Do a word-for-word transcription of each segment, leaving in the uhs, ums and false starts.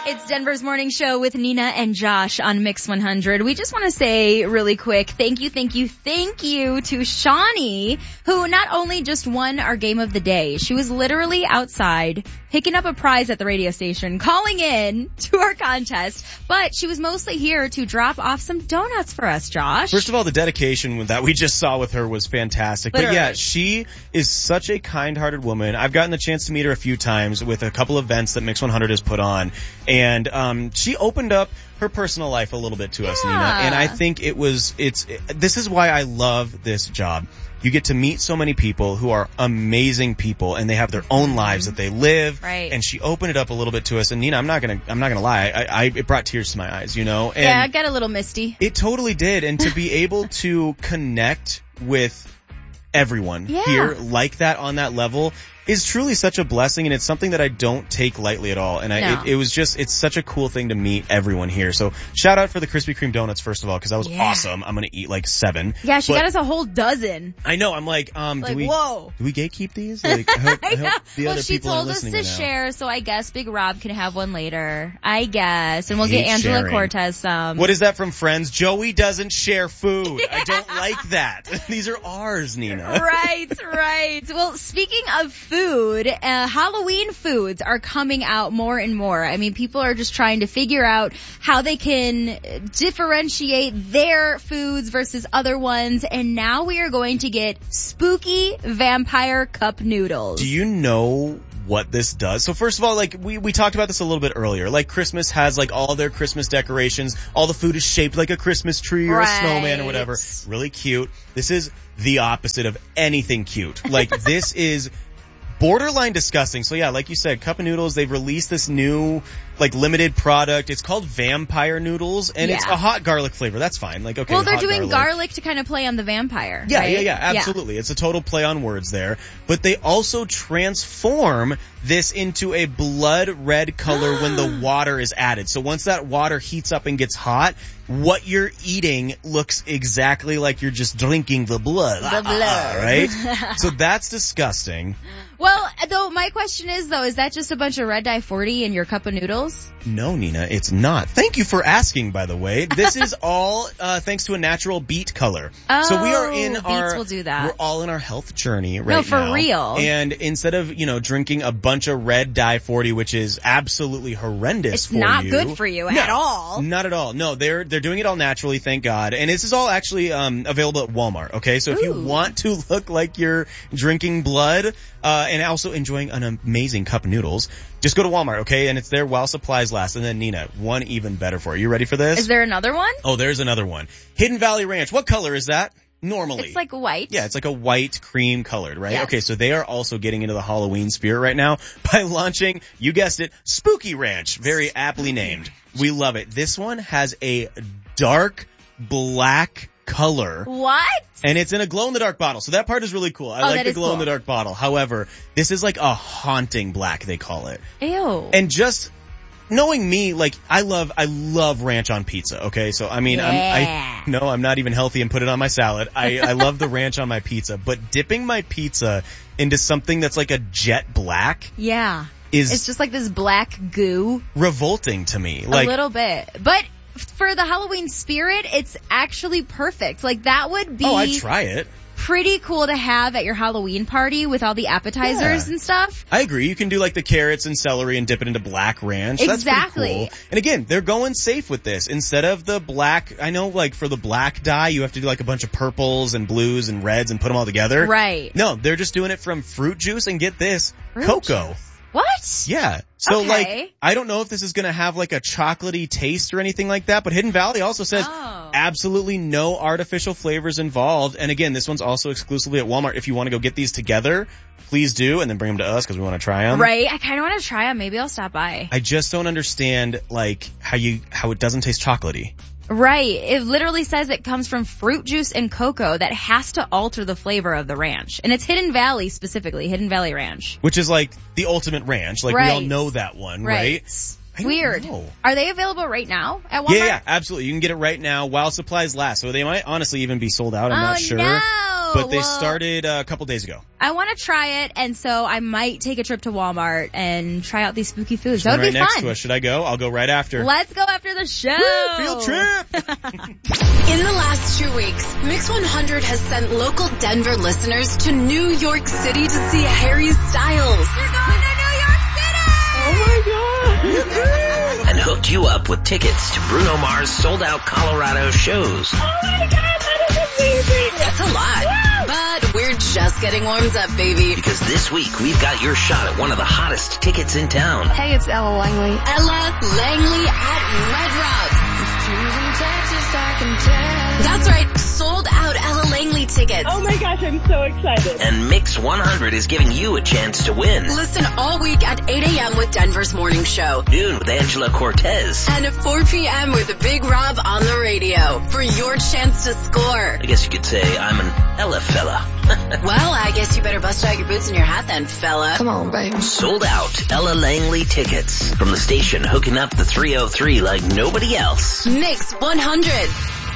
It's Denver's Morning Show with Nina and Josh on Mix one hundred. We just want to say really quick, thank you, thank you, thank you to Shawnee, who not only just won our game of the day, she was literally outside picking up a prize at the radio station, calling in to our contest, but she was mostly here to drop off some donuts for us, Josh. First of all, the dedication that we just saw with her was fantastic. Literally. But yeah, she is such a kind-hearted woman. I've gotten the chance to meet her a few times with a couple events that Mix one hundred has put on. And um she opened up her personal life a little bit to us, Yeah. Nina. And I think it was, it's, it, this is why I love this job. You get to meet so many people who are amazing people and they have their own lives that they live. Right. And she opened it up a little bit to us. And Nina, I'm not gonna, I'm not gonna lie. I, I, it brought tears to my eyes, you know? And Yeah, I got a little misty. it totally did. And to be able to connect with everyone Yeah. here like that on that level is truly such a blessing, and it's something that I don't take lightly at all. And I, No. it, it was just, it's such a cool thing to meet everyone here. So shout out for the Krispy Kreme donuts, first of all, because that was Yeah. awesome. I'm gonna eat like seven. Yeah, she But got us a whole dozen. I know. I'm like, um, Like, do we, whoa. do we gatekeep these? Like, I hope, I hope the well, other she people are told us listening to right now. share, so I guess Big Rob can have one later. I guess. And we'll Hate get Angela sharing. Cortez some. What is that from Friends? Joey doesn't share food. I don't like that. These are ours, Nina. Right, right. Well, speaking of food, uh, Halloween foods are coming out more and more. I mean, people are just trying to figure out how they can differentiate their foods versus other ones. And now we are going to get spooky vampire cup noodles. Do you know what this does? So first of all, like we, we talked about this a little bit earlier. Like Christmas has like all their Christmas decorations. All the food is shaped like a Christmas tree or Right. a snowman or whatever. Really cute. This is the opposite of anything cute. Like this is borderline disgusting. So yeah, like you said, Cup of Noodles, they've released this new like limited product. It's called Vampire Noodles, and it's Yeah. a hot garlic flavor. That's fine. Like okay, well, they're hot doing garlic. garlic to kind of play on the vampire. Yeah, right? yeah, yeah, absolutely. It's a total play on words there. But they also transform this into a blood red color when the water is added. So once that water heats up and gets hot, what you're eating looks exactly like you're just drinking the blood. The blood. Right? So that's disgusting. Well, though, my question is, though, is that just a bunch of Red Dye forty in your cup of noodles? No, Nina, it's not. Thank you for asking, by the way. This is all uh thanks to a natural beet color. Oh, so we are in beets our will do that. We're all in our health journey right now. No, for real. And instead of, you know, drinking a bunch of Red Dye forty, which is absolutely horrendous It's for not you. good for you No, at all. Not at all. No, they're they're doing it all naturally, thank God. And this is all actually um available at Walmart, okay? So if you Ooh. want to look like you're drinking blood uh and also enjoying an amazing cup of noodles, just go to Walmart, okay? And it's there while supplies last. And then Nina, one even better for you. You ready for this? Is there another one? Oh, there's another one. Hidden Valley Ranch. What color is that? Normally. It's like white. Yeah, it's like a white cream colored, right? Yes. Okay, so they are also getting into the Halloween spirit right now by launching, you guessed it, Spooky Ranch. Very aptly named. We love it. This one has a dark black color. What? And it's in a glow-in-the-dark bottle, so that part is really cool. I Oh, like that the is cool. glow-in-the-dark bottle. However, this is like a haunting black, they call it. Ew. And just knowing me, like, I love, I love ranch on pizza, okay? So, I mean, Yeah. I'm, I, no, I'm not even healthy and put it on my salad. I, I love the ranch on my pizza, but dipping my pizza into something that's like a jet black yeah. is It's just like this black goo. revolting to me. Like, a little bit. But for the Halloween spirit, it's actually perfect. Like, that would be oh, I'd try it. pretty cool to have at your Halloween party with all the appetizers Yeah. and stuff. I agree. You can do like the carrots and celery and dip it into black ranch. That's Exactly. pretty cool. And again, they're going safe with this. Instead of the black, I know like for the black dye, you have to do like a bunch of purples and blues and reds and put them all together. Right. No, they're just doing it from fruit juice and get this, Fruit cocoa. juice. What? Yeah. So Okay. like, I don't know if this is going to have like a chocolatey taste or anything like that, but Hidden Valley also says Oh. absolutely no artificial flavors involved. And again, this one's also exclusively at Walmart. If you want to go get these together, please do, and then bring them to us because we want to try them. Right. I kind of want to try them. Maybe I'll stop by. I just don't understand like how you, how it doesn't taste chocolatey. Right. It literally says it comes from fruit juice and cocoa that has to alter the flavor of the ranch. And it's Hidden Valley specifically, Hidden Valley Ranch. Which is like the ultimate ranch. Like we all Right. know that one, right? I don't Weird. know. Are they available right now at Walmart? Yeah, yeah, absolutely. You can get it right now while supplies last. So they might honestly even be sold out. I'm oh, not sure. no. But they well, started uh, a couple days ago. I want to try it, and so I might take a trip to Walmart and try out these spooky foods. That would right be next fun. to us. Should I go? I'll go right after. Let's go after the show. Woo, field trip. In the last two weeks, Mix one hundred has sent local Denver listeners to New York City to see Harry Styles. You're going to New York City! Oh my God. And hooked you up with tickets to Bruno Mars sold-out Colorado shows. Oh my God, that is amazing! That's a lot. But we're just getting warmed up, baby. Because this week, we've got your shot at one of the hottest tickets in town. Hey, it's Ella Langley. Ella Langley at Red Rob's. That's right, sold out Ella Langley tickets. Oh my gosh, I'm so excited. And Mix one hundred is giving you a chance to win. Listen all week at eight a.m. with Denver's Morning Show. Noon with Angela Cortez. And at four p.m. with Big Rob on the radio for your chance to score. I guess you could say I'm an Ella fella. Well, I guess you better bust out your boots and your hat then, fella. Come on, baby. Sold out Ella Langley tickets from the station hooking up the three oh three like nobody else. Mix one hundred.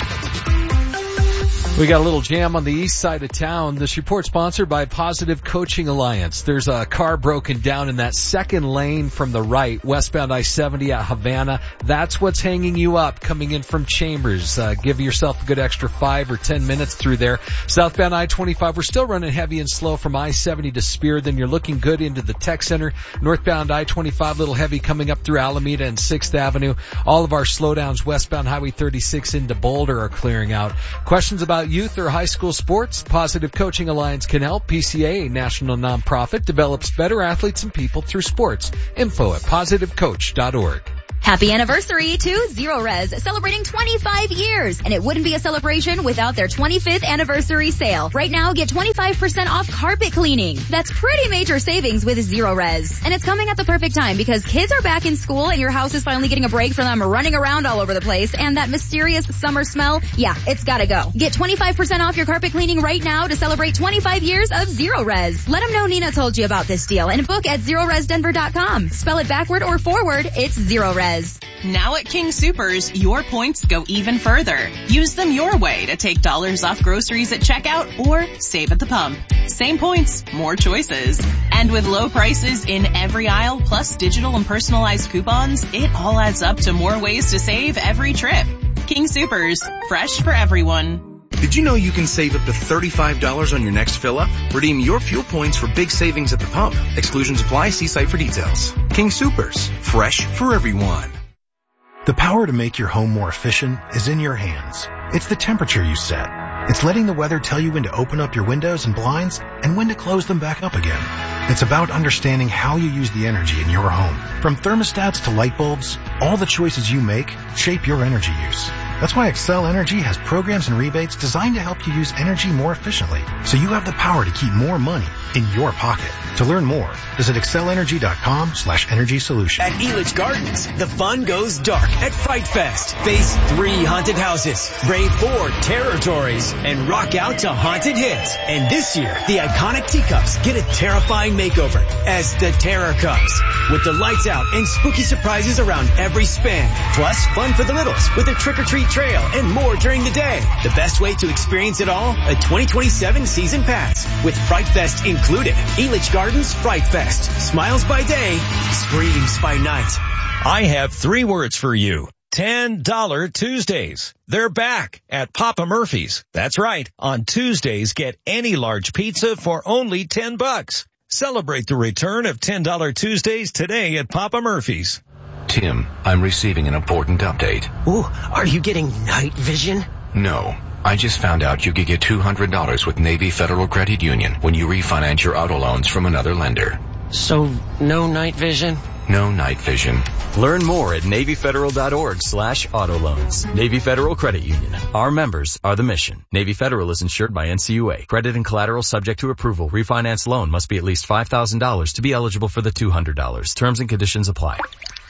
We got a little jam on the east side of town. This report sponsored by Positive Coaching Alliance. There's a car broken down in that second lane from the right, westbound I seventy at Havana. That's what's hanging you up coming in from Chambers. Uh, give yourself a good extra five or ten minutes through there. Southbound I twenty-five, we're still running heavy and slow from I seventy to Spear. Then you're looking good into the Tech Center. Northbound I twenty-five, little heavy coming up through Alameda and sixth Avenue. All of our slowdowns westbound Highway thirty-six into Boulder are clearing out. Questions about youth or high school sports? Positive Coaching Alliance can help. P C A, a national nonprofit, develops better athletes and people through sports. Info at positive coach dot org. Happy anniversary to Zero Res, celebrating twenty-five years. And it wouldn't be a celebration without their twenty-fifth anniversary sale. Right now, get twenty-five percent off carpet cleaning. That's pretty major savings with Zero Res. And it's coming at the perfect time because kids are back in school and your house is finally getting a break from them running around all over the place. And that mysterious summer smell, yeah, it's gotta go. Get twenty-five percent off your carpet cleaning right now to celebrate twenty-five years of Zero Res. Let them know Nina told you about this deal and book at zero res denver dot com. Spell it backward or forward, it's Zero Res. Now at King Soopers, your points go even further. Use them your way to take dollars off groceries at checkout or save at the pump. Same points, more choices. And with low prices in every aisle, plus digital and personalized coupons, it all adds up to more ways to save every trip. King Soopers, fresh for everyone. Did you know you can save up to thirty-five dollars on your next fill-up? Redeem your fuel points for big savings at the pump. Exclusions apply. See site for details. King Soopers. Fresh for everyone. The power to make your home more efficient is in your hands. It's the temperature you set. It's letting the weather tell you when to open up your windows and blinds and when to close them back up again. It's about understanding how you use the energy in your home. From thermostats to light bulbs, all the choices you make shape your energy use. That's why Excel Energy has programs and rebates designed to help you use energy more efficiently, so you have the power to keep more money in your pocket. To learn more, visit excel energy dot com slash energy solution. At Elitch Gardens, the fun goes dark at Fright Fest. Face three haunted houses, brave four territories, and rock out to haunted hits. And this year, the iconic teacups get a terrifying makeover as the Terror comes, with the lights out and spooky surprises around every span. Plus, fun for the littles with a trick-or-treat trail and more during the day. The best way to experience it all, a twenty twenty-seven season pass with Fright Fest included. Elitch Gardens Fright Fest. Smiles by day, screams by night. I have three words for you. ten dollar Tuesdays. They're back at Papa Murphy's. That's right. On Tuesdays, get any large pizza for only ten bucks. Celebrate the return of ten dollar Tuesdays today at Papa Murphy's. Tim, I'm receiving an important update. Ooh, are you getting night vision? No. I just found out you could get two hundred dollars with Navy Federal Credit Union when you refinance your auto loans from another lender. So, no night vision? No night vision. Learn more at navy federal dot org slash auto loans. Navy Federal Credit Union. Our members are the mission. Navy Federal is insured by N C U A. Credit and collateral subject to approval. Refinance loan must be at least five thousand dollars to be eligible for the two hundred dollars. Terms and conditions apply.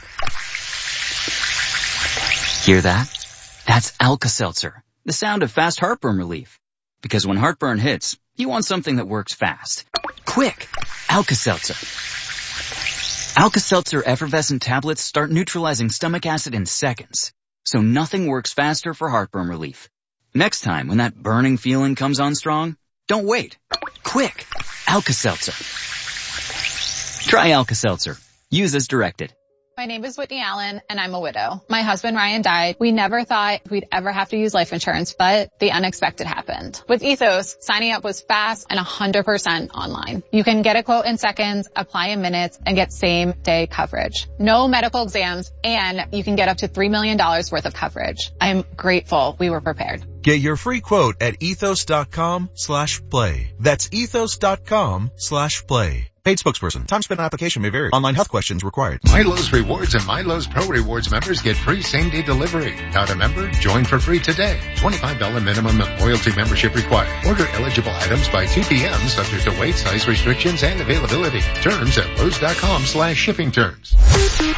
Hear that? That's Alka-Seltzer, the sound of fast heartburn relief. Because when heartburn hits, you want something that works fast. Quick! Alka-Seltzer. Alka-Seltzer effervescent tablets start neutralizing stomach acid in seconds. So nothing works faster for heartburn relief. Next time when that burning feeling comes on strong, Don't wait. Quick. Alka-Seltzer. Try Alka-Seltzer. Use as directed. My name is Whitney Allen, and I'm a widow. My husband, Ryan, died. We never thought we'd ever have to use life insurance, but the unexpected happened. With Ethos, signing up was fast and one hundred percent online. You can get a quote in seconds, apply in minutes, and get same-day coverage. No medical exams, and you can get up to three million dollars worth of coverage. I'm grateful we were prepared. Get your free quote at ethos.com slash play. That's ethos.com slash play. Paid spokesperson. Time spent on application may vary. Online health questions required. Milo's Rewards and Milo's Pro Rewards members get free same-day delivery. Not a member? Join for free today. twenty-five dollars minimum and loyalty membership required. Order eligible items by two p.m. subject to weight, size restrictions, and availability. Terms at Lowe's.com slash shipping terms.